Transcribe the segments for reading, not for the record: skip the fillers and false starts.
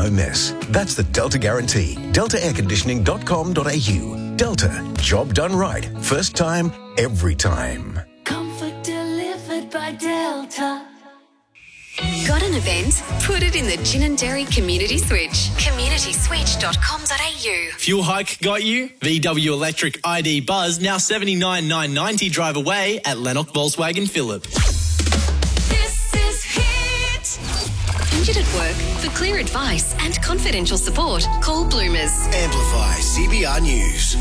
no mess. That's the Delta guarantee. DeltaAirConditioning.com.au. Delta. Job done right. First time, every time. Comfort delivered by Delta. Got an event? Put it in the Gin and Dairy Community Switch. communityswitch.com.au. Fuel hike got you? VW Electric ID Buzz now $79,990 drive away at Lennox Volkswagen Phillip. This is Hit. Injured at work? For clear advice and confidential support, call Bloomers. Amplify CBR News.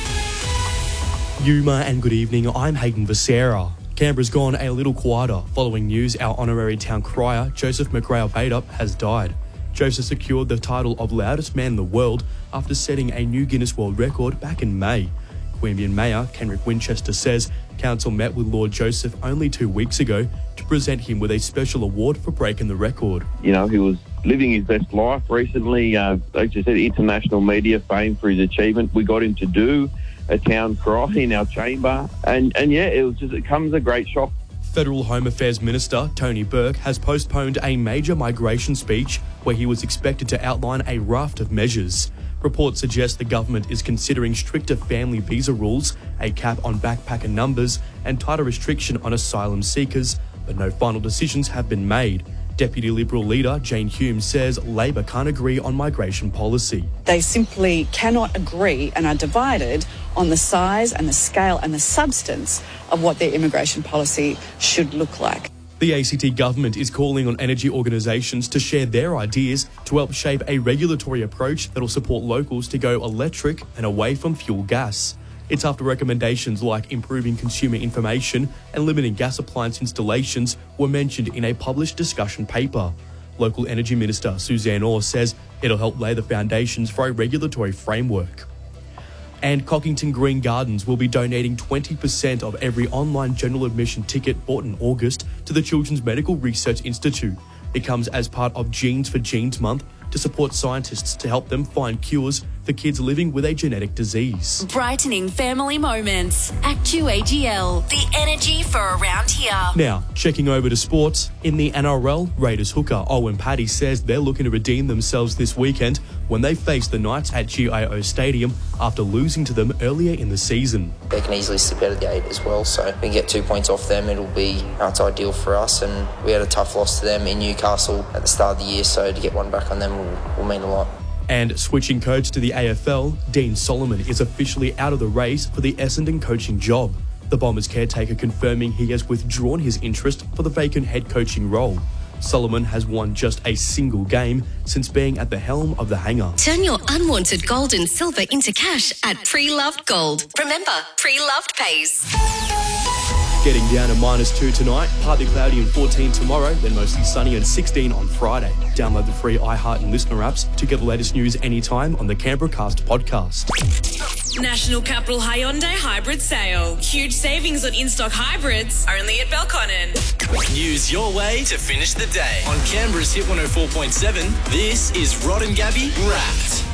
Yuma and good evening. I'm Hayden Becerra. Canberra's gone a little quieter following news our honorary town crier, Joseph McGrail Badup, has died. Joseph secured the title of loudest man in the world after setting a new Guinness World Record back in May. Queanbeyan Mayor Kenrick Winchester says council met with Lord Joseph only 2 weeks ago to present him with a special award for breaking the record. You know, he was living his best life recently. Like you said, international media fame for his achievement. We got him to do a town cry in our chamber, and yeah, it comes a great shock. Federal Home Affairs Minister Tony Burke has postponed a major migration speech where he was expected to outline a raft of measures. Reports suggest the government is considering stricter family visa rules, a cap on backpacker numbers, and tighter restriction on asylum seekers, but no final decisions have been made. Deputy Liberal leader Jane Hume says Labor can't agree on migration policy. They simply cannot agree and are divided on the size and the scale and the substance of what their immigration policy should look like. The ACT government is calling on energy organisations to share their ideas to help shape a regulatory approach that will support locals to go electric and away from fuel gas. It's after recommendations like improving consumer information and limiting gas appliance installations were mentioned in a published discussion paper. Local Energy Minister Suzanne Orr says it'll help lay the foundations for a regulatory framework. And Cockington Green Gardens will be donating 20% of every online general admission ticket bought in August to the Children's Medical Research Institute. It comes as part of Genes for Genes Month to support scientists to help them find cures for kids living with a genetic disease. Brightening family moments. ActuAGL. The energy for around here. Now, checking over to sports. In the NRL, Raiders hooker Owen Paddy says they're looking to redeem themselves this weekend when they face the Knights at GIO Stadium after losing to them earlier in the season. They can easily slip out of the 8 as well, so if we can get 2 points off them, it's ideal for us. And we had a tough loss to them in Newcastle at the start of the year, so to get one back on them will mean a lot. And switching coach to the AFL, Dean Solomon is officially out of the race for the Essendon coaching job. The Bombers caretaker confirming he has withdrawn his interest for the vacant head coaching role. Solomon has won just a single game since being at the helm of the hangar. Turn your unwanted gold and silver into cash at Pre-Loved Gold. Remember, Pre-Loved pays. Getting down to -2 tonight, partly cloudy and 14 tomorrow, then mostly sunny and 16 on Friday. Download the free iHeart and Listener apps to get the latest news anytime on the Canberra Cast podcast. National Capital Hyundai Hybrid Sale. Huge savings on in-stock hybrids, only at Belconnen. Use your way to finish the day. On Canberra's Hit 104.7, this is Rod and Gabby Wrapped.